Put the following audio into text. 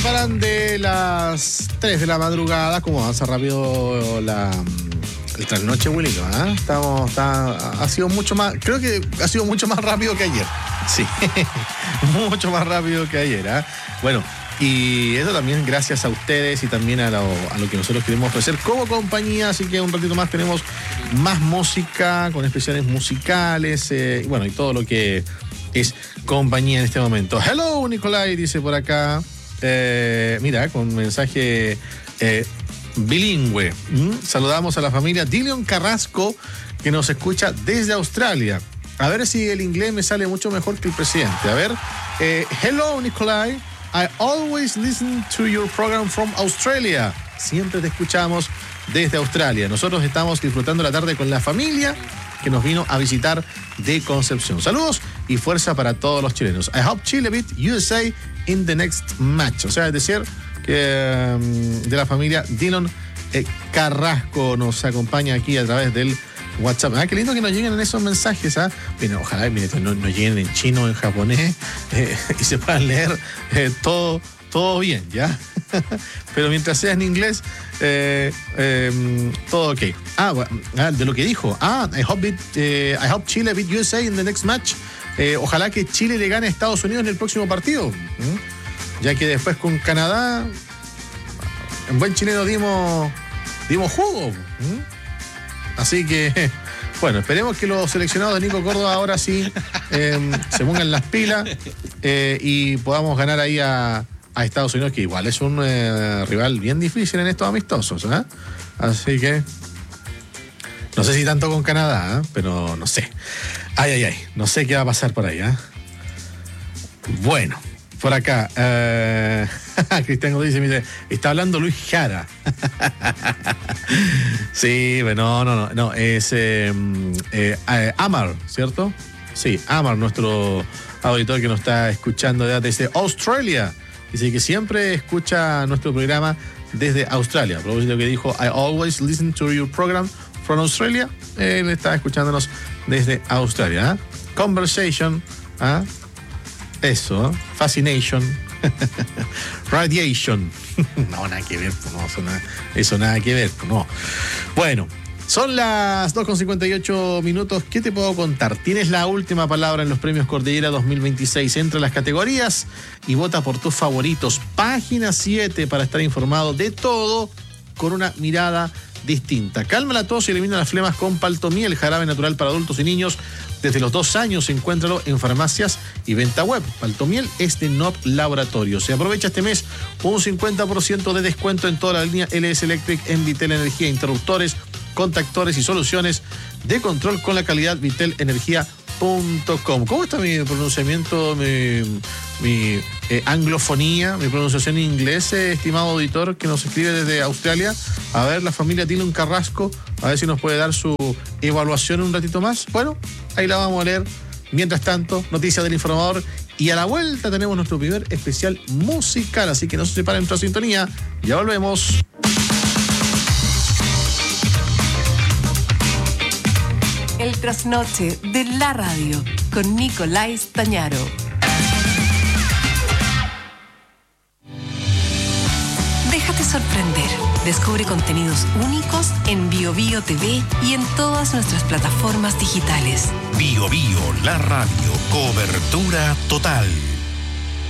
separan de las 3 de la madrugada. ¿Cómo avanza rápido el trasnoche, Wilito? Ha sido mucho más, creo que ha sido mucho más rápido que ayer. Sí, mucho más rápido que ayer. Bueno, y eso también gracias a ustedes y también a lo que nosotros queremos ofrecer como compañía. Así que un ratito más tenemos más música con especiales musicales, y todo lo que es compañía en este momento. Hello, Nicolai, dice por acá. Mira, con mensaje bilingüe. Saludamos a la familia Dilion Carrasco, que nos escucha desde Australia. A ver si el inglés me sale mucho mejor que el presidente. A ver. Hello, Nicolai. I always listen to your program from Australia. Siempre te escuchamos desde Australia. Nosotros estamos disfrutando la tarde con la familia que nos vino a visitar de Concepción. Saludos y fuerza para todos los chilenos. I hope Chile beat USA in the next match. O sea, es decir, que de la familia Dillon Carrasco nos acompaña aquí a través del WhatsApp. Qué lindo que nos lleguen en esos mensajes. Bueno, ojalá no lleguen en chino, en japonés, y se puedan leer todo bien, ¿ya? Pero mientras sea en inglés, todo ok. De lo que dijo. I hope Chile beat USA in the next match. Ojalá que Chile le gane a Estados Unidos en el próximo partido. Ya que después con Canadá, en buen chileno dimos jugo. Así que, bueno, esperemos que los seleccionados de Nico Córdoba ahora sí se pongan las pilas y podamos ganar ahí a Estados Unidos, que igual es un rival bien difícil en estos amistosos. Así que, no sé si tanto con Canadá, pero no sé. No sé qué va a pasar por ahí. Bueno, por acá, Cristian Godín dice, está hablando Luis Jara. Sí, no, es Amar, ¿cierto? Sí, Amar, nuestro auditor que nos está escuchando desde Australia. Dice que siempre escucha nuestro programa desde Australia. A propósito de lo que dijo, I always listen to your program from Australia. Él está escuchándonos desde Australia. Conversation, eso, fascination, radiation. No, nada que ver, eso nada que ver, no. Bueno, son las 2:58. ¿Qué te puedo contar? Tienes la última palabra en los premios Cordillera 2026. Entra a las categorías y vota por tus favoritos. Página 7 para estar informado de todo con una mirada distinta. Calma la tos y elimina las flemas con Paltomiel, jarabe natural para adultos y niños. Desde los 2 años, encuéntralo en farmacias y venta web. Paltomiel es de NOP Laboratorio. Se aprovecha este mes un 50% de descuento en toda la línea LS Electric en Vitel Energía, interruptores, contactores y soluciones de control con la calidad vitelenergia.com. ¿Cómo está mi pronunciamiento, mi anglofonía, mi pronunciación en inglés, estimado auditor que nos escribe desde Australia? A ver, la familia Dillon Carrasco, a ver si nos puede dar su evaluación un ratito más. Bueno, ahí la vamos a leer. Mientras tanto, noticias del informador, y a la vuelta tenemos nuestro primer especial musical, así que no se separen de nuestra sintonía. Ya volvemos. El trasnoche de la radio con Nicolai Stañaro. Déjate sorprender. Descubre contenidos únicos en BioBio TV y en todas nuestras plataformas digitales. BioBio, la radio. Cobertura total.